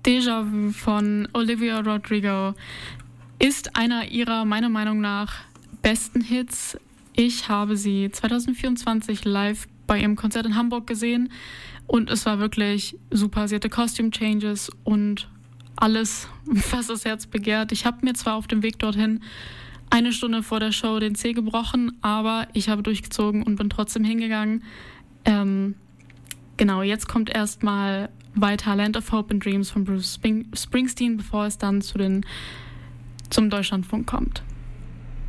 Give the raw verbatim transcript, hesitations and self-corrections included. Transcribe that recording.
Déjà Vu von Olivia Rodrigo ist einer ihrer, meiner Meinung nach, besten Hits. Ich habe sie zwanzig vierundzwanzig live bei ihrem Konzert in Hamburg gesehen und es war wirklich super. Sie hatte Costume Changes und alles, was das Herz begehrt. Ich habe mir zwar auf dem Weg dorthin eine Stunde vor der Show den Zeh gebrochen, aber ich habe durchgezogen und bin trotzdem hingegangen. Ähm, genau, jetzt kommt erstmal weiter Land of Hope and Dreams von Bruce Spring- Springsteen, bevor es dann zu den, zum Deutschlandfunk kommt.